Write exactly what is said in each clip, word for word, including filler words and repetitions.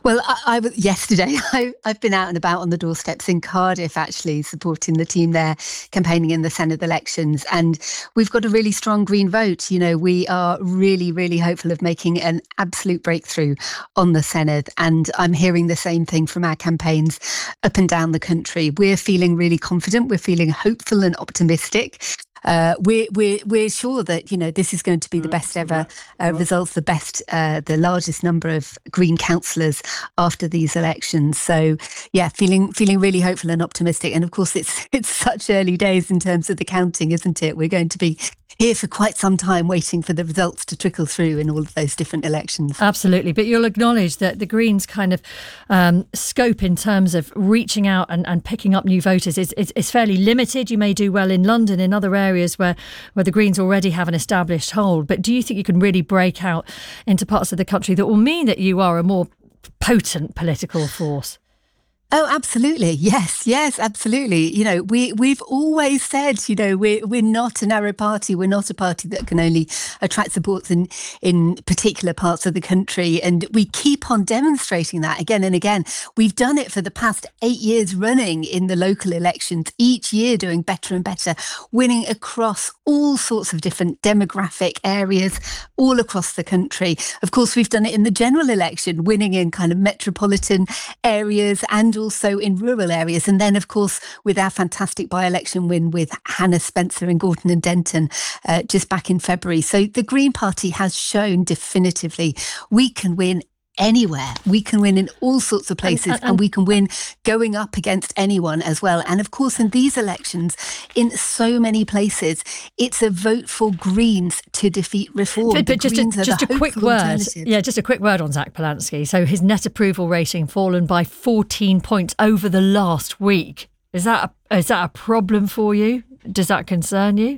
Well, I, I was yesterday. I, I've been out and about on the doorsteps in Cardiff, actually supporting the team there, campaigning in the Senedd elections, and we've got a really strong Green vote. You know, we are really, really hopeful of making an absolute breakthrough on the Senedd, and I'm hearing the same thing from our campaigns up and down the country. We're feeling really confident. We're feeling hopeful and optimistic. Uh, we're we're we're sure that you know this is going to be the best ever uh, results, the best, uh, the largest number of Green councillors after these elections. So yeah, feeling feeling really hopeful and optimistic. And of course, it's it's such early days in terms of the counting, isn't it? We're going to be here for quite some time waiting for the results to trickle through in all of those different elections. Absolutely. But you'll acknowledge that the Greens' kind of um, scope in terms of reaching out and, and picking up new voters is, is, is fairly limited. You may do well in London, in other areas where, where the Greens already have an established hold. But do you think you can really break out into parts of the country that will mean that you are a more potent political force? Oh, absolutely. Yes, yes, absolutely. You know, we, we've always said, you know, we're, we're not a narrow party. We're not a party that can only attract supports in, in particular parts of the country. And we keep on demonstrating that again and again. We've done it for the past eight years running in the local elections, each year doing better and better, winning across all sorts of different demographic areas all across the country. Of course, we've done it in the general election, winning in kind of metropolitan areas and also in rural areas. And then, of course, with our fantastic by-election win with Hannah Spencer in Gorton and Denton uh, just back in February. So the Green Party has shown definitively we can win anywhere. We can win in all sorts of places, and, and, and we can win going up against anyone as well. And of course, in these elections, in so many places, it's a vote for Greens to defeat reform. But, but just a, just a quick word. Yeah, just a quick word on Zach Polanski. So his net approval rating fallen by fourteen points over the last week. Is that a, is that a problem for you? Does that concern you?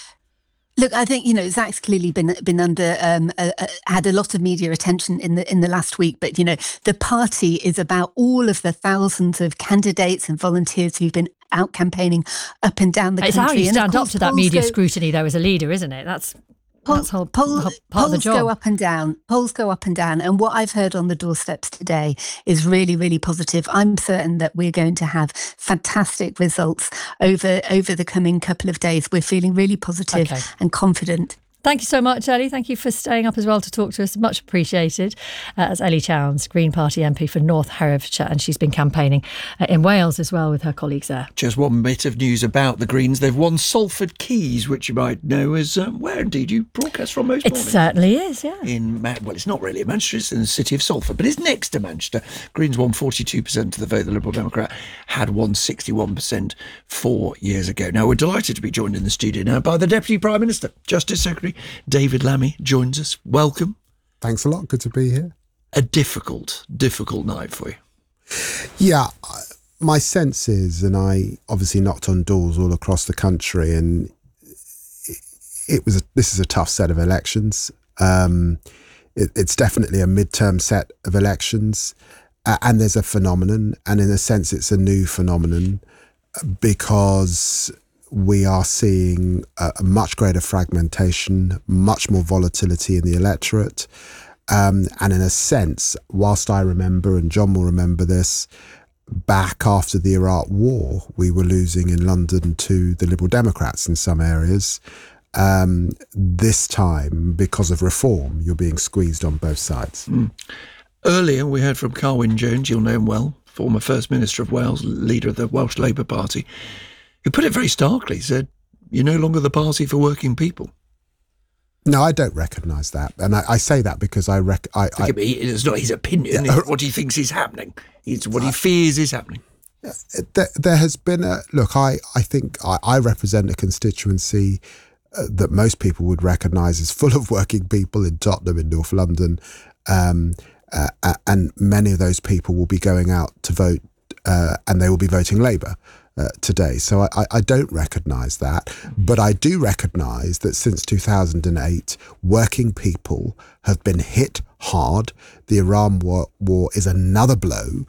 Look, I think, you know, Zach's clearly been been under, um, uh, uh, had a lot of media attention in the in the last week. But, you know, the party is about all of the thousands of candidates and volunteers who've been out campaigning up and down the it's country. It's how you stand up to that media go, scrutiny, though, as a leader, isn't it? That's... Poll, That's whole, poll, whole part polls of the job. go up and down. Polls go up and down. And what I've heard on the doorsteps today is really, really positive. I'm certain that we're going to have fantastic results over, over the coming couple of days. We're feeling really positive okay. and confident. Thank you so much, Ellie. Thank you for staying up as well to talk to us. Much appreciated. Uh, that's Ellie Chowns, Green Party M P for North Herefordshire, and she's been campaigning uh, in Wales as well with her colleagues there. Just one bit of news about the Greens. They've won Salford Keys, which you might know as um, where indeed you broadcast from most it mornings. It certainly is, yeah. In Ma- Well, it's not really in Manchester, it's in the city of Salford, but it's next to Manchester. Greens won forty-two percent of the vote. The Liberal Democrat had won sixty-one percent four years ago. Now, we're delighted to be joined in the studio now by the Deputy Prime Minister, Justice Secretary David Lammy joins us. Welcome. Thanks a lot. Good to be here. A difficult, difficult night for you. Yeah, my sense is, and I obviously knocked on doors all across the country, and it was a, this is a tough set of elections. Um, it, it's definitely a midterm set of elections, uh, and there's a phenomenon, and in a sense, it's a new phenomenon because we are seeing a, a much greater fragmentation, much more volatility in the electorate. Um, and in a sense, whilst I remember, and John will remember this, back after the Iraq War, we were losing in London to the Liberal Democrats in some areas. Um, this time, because of reform, you're being squeezed on both sides. Mm. Earlier, we heard from Carwyn Jones, you'll know him well, former First Minister of Wales, leader of the Welsh Labour Party, who put it very starkly, said, you're no longer the party for working people. No, I don't recognise that. And I, I say that because I... Rec- I, I me, it's not his opinion, yeah, it's what he thinks is happening. It's what he fears is happening. There, there has been a... Look, I, I think I, I represent a constituency uh, that most people would recognise as full of working people in Tottenham, in North London. Um, uh, and many of those people will be going out to vote uh, and they will be voting Labour. Uh, today. So I, I don't recognise that, but I do recognise that since two thousand eight, working people have been hit hard. The Iran war, war is another blow,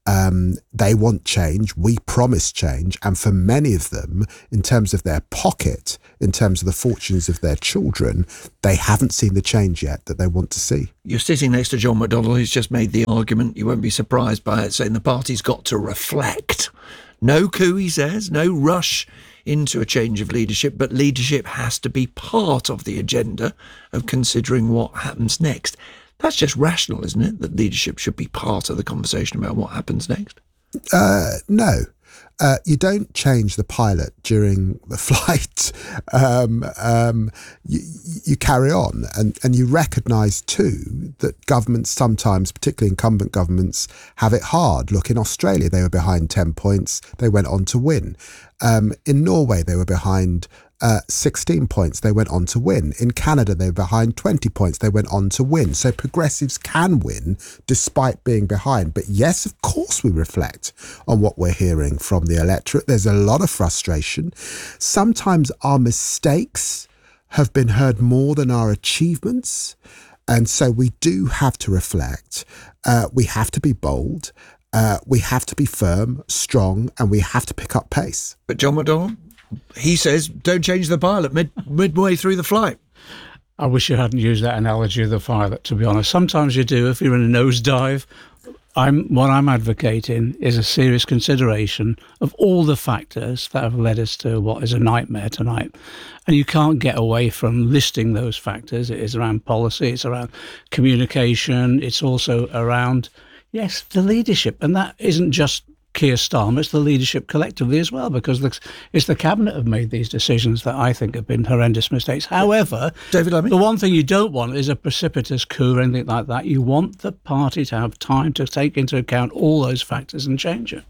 Um, they want change. We promise change. And for many of them, in terms of their pocket, in terms of the fortunes of their children, they haven't seen the change yet that they want to see. You're sitting next to John McDonnell, who's just made the argument, you won't be surprised by it, saying the party's got to reflect. No coup, he says, no rush into a change of leadership, but leadership has to be part of the agenda of considering what happens next. That's just rational, isn't it? That leadership should be part of the conversation about what happens next? Uh, no. Uh, you don't change the pilot during the flight. Um, um, you, you carry on, and, and you recognise too that governments sometimes, particularly incumbent governments, have it hard. Look, in Australia, they were behind ten points. They went on to win. Um, in Norway, they were behind uh, sixteen points. They went on to win. In Canada, they were behind twenty points. They went on to win. So progressives can win despite being behind. But yes, of course, we reflect on what we're hearing from the electorate. There's a lot of frustration. Sometimes our mistakes have been heard more than our achievements. And so we do have to reflect. Uh, we have to be bold. Uh, we have to be firm, strong, and we have to pick up pace. But John McDonnell, he says, don't change the pilot mid, midway through the flight. I wish you hadn't used that analogy of the pilot, to be honest. Sometimes you do if you're in a nosedive. I'm, what I'm advocating is a serious consideration of all the factors that have led us to what is a nightmare tonight. And you can't get away from listing those factors. It is around policy, it's around communication, it's also around, yes, the leadership. And that isn't just Keir Starmer, it's the leadership collectively as well, because it's the cabinet have made these decisions that I think have been horrendous mistakes. However, David Lammy, the one thing you don't want is a precipitous coup or anything like that. You want the party to have time to take into account all those factors and change it.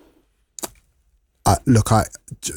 Uh, look, I,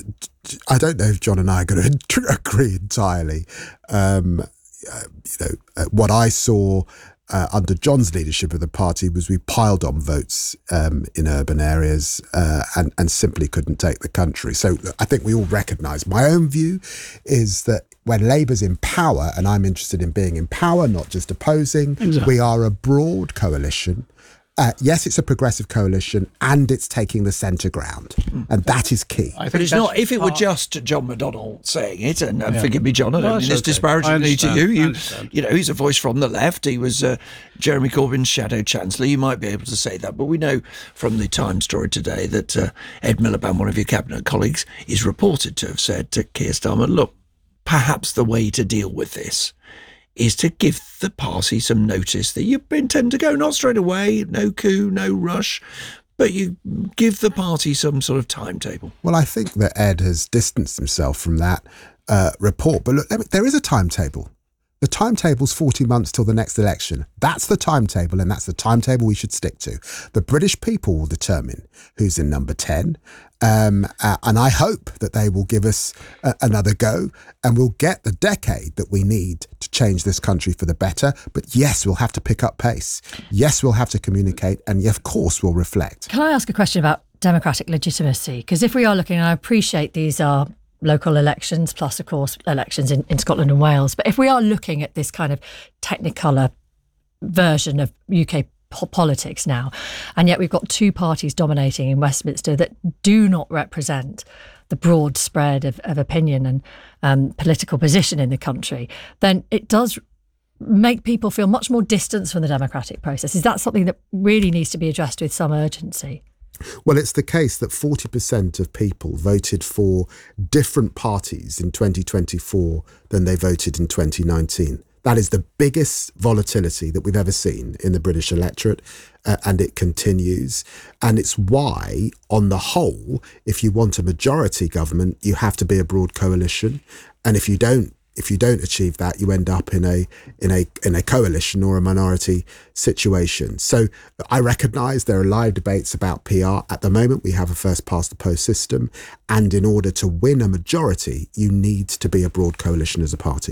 I don't know if John and I are going to agree entirely. Um, uh, you know, uh, what I saw Uh, under John's leadership of the party was we piled on votes um, in urban areas uh, and, and simply couldn't take the country. So I think we all recognise. My own view is that when Labour's in power, and I'm interested in being in power, not just opposing, exactly. We are a broad coalition. Uh, yes, it's a progressive coalition and it's taking the centre ground. And that is key. I but it's not, if it were just John McDonnell saying it, and, and yeah. forgive me, John, I don't no, mean this okay. disparagingly to you. You, you know, he's a voice from the left. He was uh, Jeremy Corbyn's shadow chancellor. You might be able to say that. But we know from the Times story today that uh, Ed Miliband, one of your cabinet colleagues, is reported to have said to Keir Starmer, look, perhaps the way to deal with this is to give the party some notice that you intend to go, not straight away, no coup, no rush, but you give the party some sort of timetable. Well, I think that Ed has distanced himself from that uh, report. But look, there is a timetable. The timetable's forty months till the next election. That's the timetable, and that's the timetable we should stick to. The British people will determine who's in number ten, um, uh, and I hope that they will give us uh, another go, and we'll get the decade that we need to change this country for the better. But yes, we'll have to pick up pace. Yes, we'll have to communicate, and of course, we'll reflect. Can I ask a question about democratic legitimacy? Because if we are looking, and I appreciate these are local elections, plus, of course, elections in, in Scotland and Wales. But if we are looking at this kind of technicolor version of U K po- politics now, and yet we've got two parties dominating in Westminster that do not represent the broad spread of, of opinion and um, political position in the country, then it does make people feel much more distant from the democratic process. Is that something that really needs to be addressed with some urgency? Well, it's the case that forty percent of people voted for different parties in twenty twenty-four than they voted in twenty nineteen. That is the biggest volatility that we've ever seen in the British electorate, uh, and it continues. And it's why, on the whole, if you want a majority government, you have to be a broad coalition. And if you don't, If you don't achieve that, you end up in a in a in a coalition or a minority situation. So I recognise there are live debates about P R. At the moment, we have a first past the post system, and in order to win a majority, you need to be a broad coalition as a party.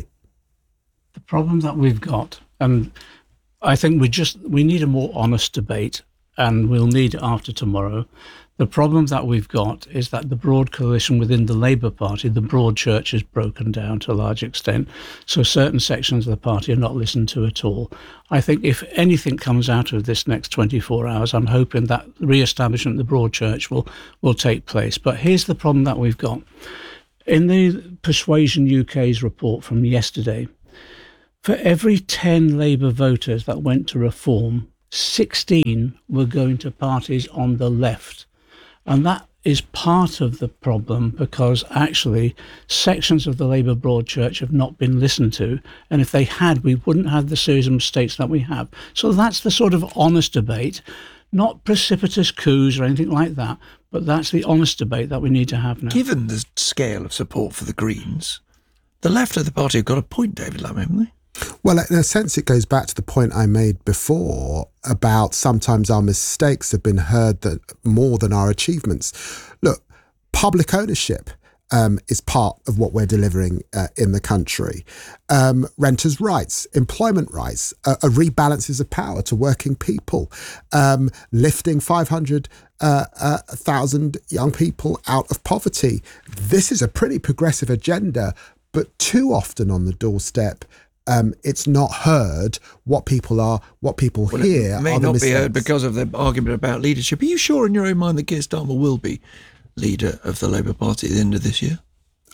The problem that we've got, and I think we just we need a more honest debate and we'll need it after tomorrow. The problem that we've got is that the broad coalition within the Labour Party, the broad church, is broken down to a large extent. So certain sections of the party are not listened to at all. I think if anything comes out of this next twenty-four hours, I'm hoping that re-establishment of the broad church will, will take place. But here's the problem that we've got. In the Persuasion U K's report from yesterday, for every ten Labour voters that went to Reform, sixteen were going to parties on the left. And that is part of the problem, because actually sections of the Labour broad church have not been listened to. And if they had, we wouldn't have the series of mistakes that we have. So that's the sort of honest debate, not precipitous coups or anything like that, but that's the honest debate that we need to have now. Given the scale of support for the Greens, the left of the party have got a point, David Lamb, haven't they? Well, in a sense, it goes back to the point I made before about sometimes our mistakes have been heard that more than our achievements. Look, public ownership um, is part of what we're delivering uh, in the country. Um, renters' rights, employment rights, uh, uh, rebalances of power to working people, um, lifting five hundred thousand uh, uh, young people out of poverty. This is a pretty progressive agenda, but too often on the doorstep, Um, it's not heard what people are, what people well, hear. It may are the not mistakes. be heard because of the argument about leadership. Are you sure in your own mind that Keir Starmer will be leader of the Labour Party at the end of this year?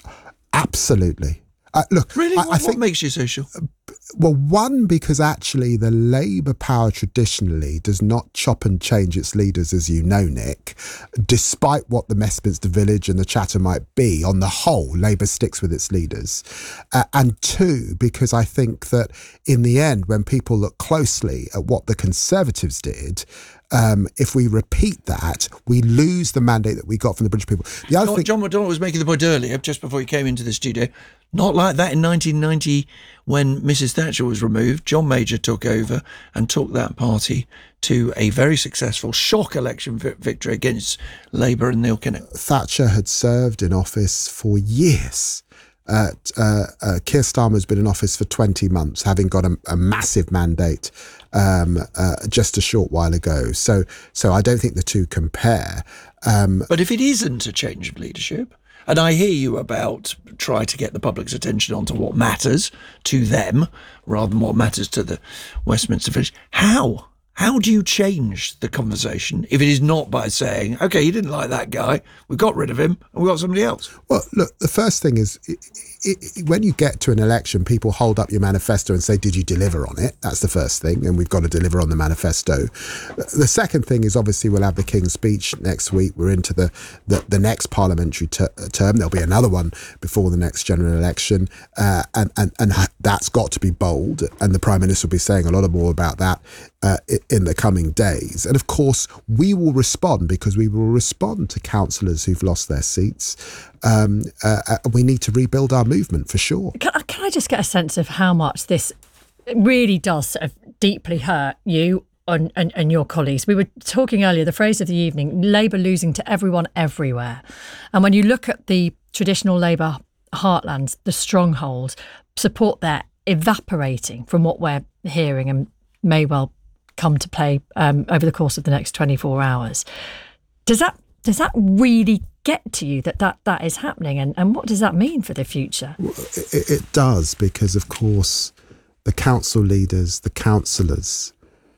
Absolutely. Uh, look, really, I, what, I think, what makes you so sure? Well, one, because actually the Labour power traditionally does not chop and change its leaders, as you know, Nick. Despite what the Westminster Village and the chatter might be, on the whole, Labour sticks with its leaders. Uh, and two, because I think that in the end, when people look closely at what the Conservatives did, Um, if we repeat that, we lose the mandate that we got from the British people. The other John, thing, John McDonnell was making the point earlier, just before he came into the studio. Not like that in nineteen ninety when Missus Thatcher was removed. John Major took over and took that party to a very successful shock election vi- victory against Labour and Neil Kinnock. Thatcher had served in office for years. Uh, uh, uh, Keir Starmer has been in office for twenty months, having got a, a massive mandate um, uh, just a short while ago. So, so I don't think the two compare. Um, but if it isn't a change of leadership, and I hear you about try to get the public's attention onto what matters to them rather than what matters to the Westminster Village, how? How do you change the conversation if it is not by saying, OK, you didn't like that guy, we got rid of him and we got somebody else? Well, look, the first thing is it, it, when you get to an election, people hold up your manifesto and say, did you deliver on it? That's the first thing. And we've got to deliver on the manifesto. The second thing is obviously we'll have the King's speech next week. We're into the, the, the next parliamentary ter- term. There'll be another one before the next general election. Uh, and, and, and that's got to be bold. And the Prime Minister will be saying a lot more about that uh, in the coming days. And of course, we will respond because we will respond to councillors who've lost their seats. Um, uh, we need to rebuild our movement for sure. Can, can I just get a sense of how much this really does sort of deeply hurt you and, and, and your colleagues? We were talking earlier, the phrase of the evening, Labour losing to everyone everywhere. And when you look at the traditional Labour heartlands, the strongholds, support there evaporating from what we're hearing and may well come to play um, over the course of the next twenty-four hours. Does that does that really get to you that that, that is happening? And, and what does that mean for the future? It, it does, because, of course, the council leaders, the councillors,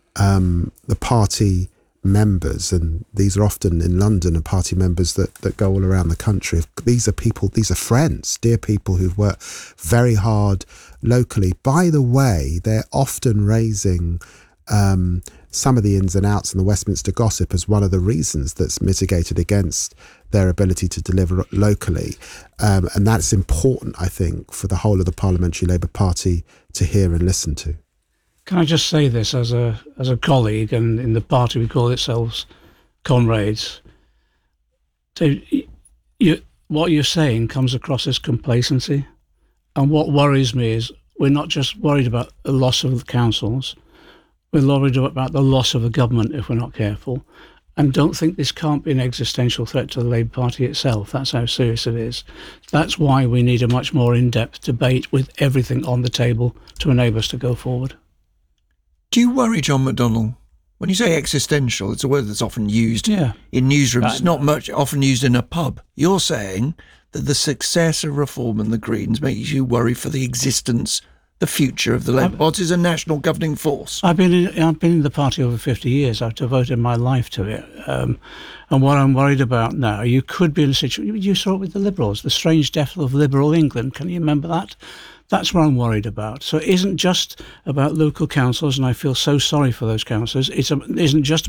um, the party members, and these are often in London, and party members that, that go all around the country. These are people, these are friends, dear people who've worked very hard locally. By the way, they're often raising Um, some of the ins and outs and the Westminster gossip as one of the reasons that's mitigated against their ability to deliver locally. Um, and that's important, I think, for the whole of the Parliamentary Labour Party to hear and listen to. Can I just say this as a as a colleague, and in the party we call ourselves comrades? So you, what you're saying comes across as complacency. And what worries me is we're not just worried about the loss of the councils, we're worried about the loss of the government if we're not careful, and don't think this can't be an existential threat to the Labour Party itself. That's how serious it is. That's why we need a much more in-depth debate with everything on the table to enable us to go forward. Do you worry, John McDonnell, When you say existential, it's a word that's often used Yeah. in newsrooms. Uh, It's not much often used in a pub. You're saying that the success of Reform and the Greens makes you worry for the existence, the future of the Labour Party as a national governing force. I've been in, I've been in the party over fifty years. I've devoted my life to it. Um, and what I'm worried about now, you could be in a situation, you saw it with the Liberals, the strange death of Liberal England. Can you remember that? That's what I'm worried about. So it isn't just about local councils, and I feel so sorry for those councillors. It isn't just